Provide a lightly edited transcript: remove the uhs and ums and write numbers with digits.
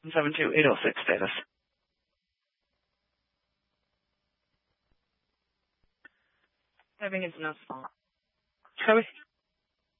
72806 status. I think it's no spot. Copy.